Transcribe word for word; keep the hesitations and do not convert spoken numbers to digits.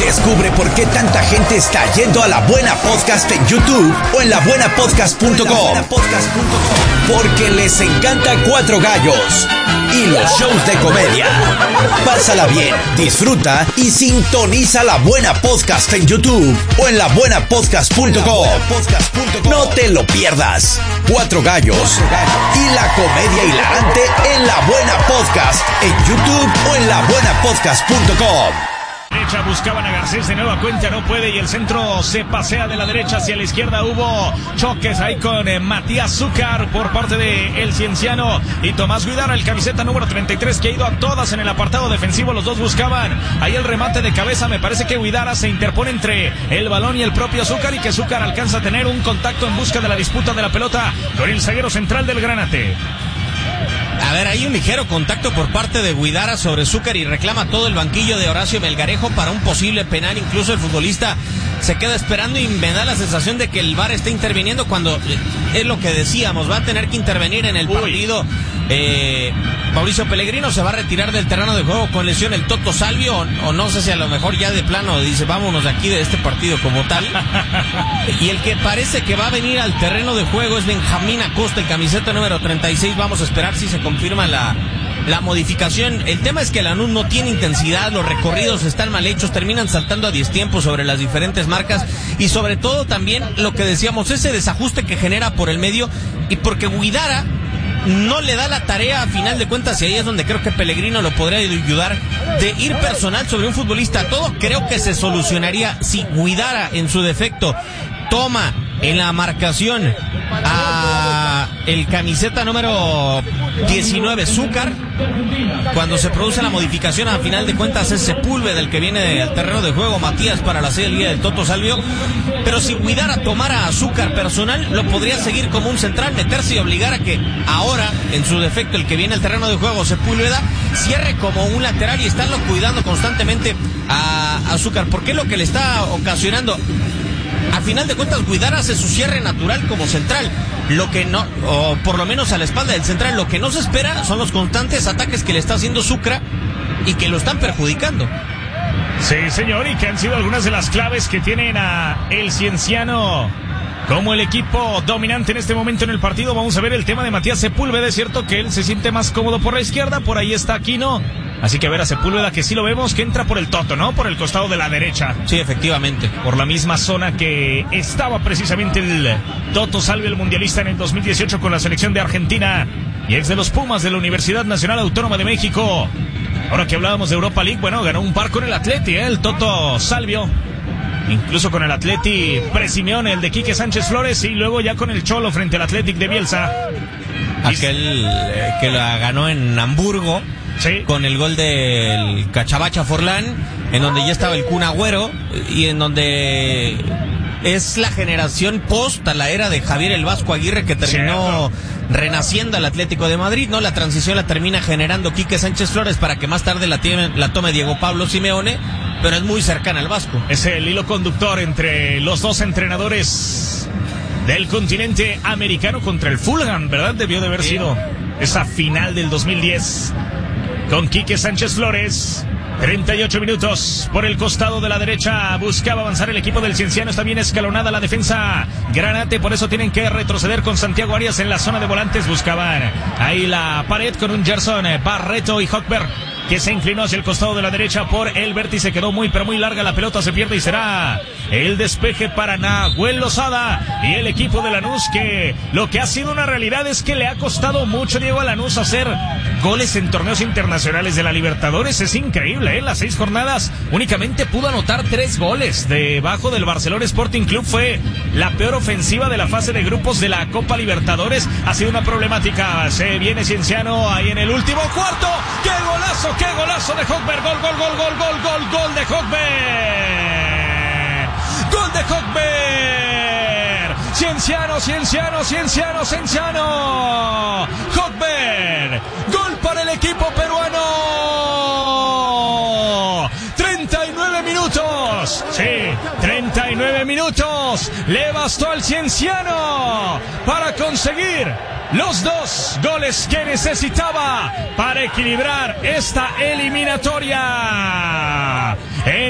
Descubre por qué tanta gente está yendo a La Buena Podcast en YouTube o en la buena podcast punto com. Porque les encanta Cuatro Gallos y los shows de comedia. Pásala bien, disfruta y sintoniza La Buena Podcast en YouTube o en la buena podcast punto com. No te lo pierdas. Cuatro Gallos y la comedia hilarante en La Buena Podcast en YouTube o en la buena podcast punto com. Derecha buscaban a Garcés de nueva cuenta, no puede, y el centro se pasea de la derecha hacia la izquierda. Hubo choques ahí con eh, Matías Zúcar por parte de el Cienciano y Tomás Guidara, el camiseta número treinta y tres, que ha ido a todas en el apartado defensivo. Los dos buscaban ahí el remate de cabeza. Me parece que Guidara se interpone entre el balón y el propio Zúcar, y que Zúcar alcanza a tener un contacto en busca de la disputa de la pelota con el zaguero central del Granate. A ver, hay un ligero contacto por parte de Guidara sobre Zúcar y reclama todo el banquillo de Horacio Melgarejo para un posible penal. Incluso el futbolista se queda esperando y me da la sensación de que el V A R está interviniendo cuando es lo que decíamos, va a tener que intervenir en el partido. Eh, Mauricio Pellegrino se va a retirar del terreno de juego con lesión el Toto Salvio, o, o no sé si a lo mejor ya de plano dice vámonos de aquí de este partido como tal. Y el que parece que va a venir al terreno de juego es Benjamín Acosta, el camiseta número treinta y seis. Vamos a esperar si se confirma la, la modificación. El tema es que Lanús no tiene intensidad, los recorridos están mal hechos, terminan saltando a diez tiempos sobre las diferentes marcas, y sobre todo también lo que decíamos, ese desajuste que genera por el medio, y porque Guidara no le da la tarea a final de cuentas, y ahí es donde creo que Pellegrino lo podría ayudar, de ir personal sobre un futbolista. Todo creo que se solucionaría si Guidara en su defecto toma en la marcación a el camiseta número diecinueve, Zúcar. Cuando se produce la modificación, a final de cuentas es Sepúlveda el que viene al terreno de juego, Matías para la serie del Toto Salvio. Pero si Guidara tomara a Zúcar personal, lo podría seguir como un central, meterse y obligar a que ahora, en su defecto, el que viene al terreno de juego, Sepúlveda, cierre como un lateral y estarlo cuidando constantemente a, a Zúcar, porque es lo que le está ocasionando. A final de cuentas, Guidara hace su cierre natural como central. Lo que no, o por lo menos a la espalda del central, lo que no se espera son los constantes ataques que le está haciendo Zúcar y que lo están perjudicando. Sí, señor, y que han sido algunas de las claves que tienen a el Cienciano como el equipo dominante en este momento en el partido. Vamos a ver el tema de Matías Sepúlveda. Es cierto que él se siente más cómodo por la izquierda, por ahí está Aquino. Así que a ver a Sepúlveda, que sí lo vemos, que entra por el Toto, ¿no? Por el costado de la derecha. Sí, efectivamente. Por la misma zona que estaba precisamente el Toto Salvio, el mundialista en el dos mil dieciocho con la selección de Argentina y ex de los Pumas de la Universidad Nacional Autónoma de México. Ahora que hablábamos de Europa League, bueno, ganó un par con el Atleti, ¿eh? El Toto Salvio. Incluso con el Atleti pre-Simeone, el de Quique Sánchez Flores, y luego ya con el Cholo frente al Athletic de Bielsa. Aquel eh, que la ganó en Hamburgo. Sí. Con el gol del Cachabacha Forlán, en donde ya estaba el Kun Agüero, y en donde es la generación post a la era de Javier el Vasco Aguirre, que terminó renaciendo al Atlético de Madrid, ¿no? La transición la termina generando Quique Sánchez Flores para que más tarde la, tiene, la tome Diego Pablo Simeone, pero es muy cercana al Vasco. Es el hilo conductor entre los dos entrenadores del continente americano contra el Fulham, ¿verdad? Debió de haber sí. sido esa final del dos mil diez. Con Quique Sánchez Flores, treinta y ocho minutos por el costado de la derecha. Buscaba avanzar el equipo del Cienciano. Está bien escalonada la defensa Granate, por eso tienen que retroceder con Santiago Arias en la zona de volantes. Buscaban ahí la pared con un Gerson Barreto y Hochberg, que se inclinó hacia el costado de la derecha por el vértice. Quedó muy pero muy larga la pelota, se pierde y será el despeje para Nahuel Lozada y el equipo de Lanús, que lo que ha sido una realidad es que le ha costado mucho, Diego, a Lanús hacer goles en torneos internacionales de la Libertadores. Es increíble, ¿eh? Las seis jornadas únicamente pudo anotar tres goles. Debajo del Barcelona Sporting Club fue la peor ofensiva de la fase de grupos de la Copa Libertadores. Ha sido una problemática. Se viene Cienciano ahí en el último cuarto. ¡Qué golazo! ¡Qué golazo de Hochberg! Gol, gol, gol, gol, gol, gol, gol de Hochberg. Gol de Hochberg. Cienciano, Cienciano, Cienciano, Cienciano. Hochberg. Gol para el equipo peruano. treinta y nueve minutos. Sí, treinta y nueve minutos. Le bastó al Cienciano para conseguir los dos goles que necesitaba para equilibrar esta eliminatoria. En